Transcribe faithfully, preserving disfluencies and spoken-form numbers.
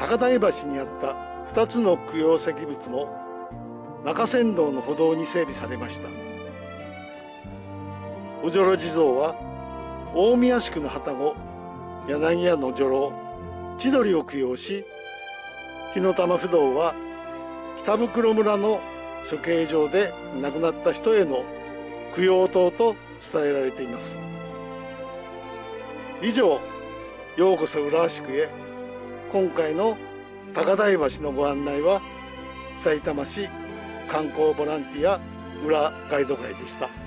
高台橋にあったふたつの供養石仏も中山道の歩道に整備されました。おじょろ地蔵は大宮宿の旅籠柳屋の女郎千鳥を供養し、火の玉不動は北袋村の処刑場で亡くなった人への供養塔と伝えられています。以上、ようこそ浦和宿へ。今回の高台橋のご案内は、さいたま市観光ボランティア浦ガイド会でした。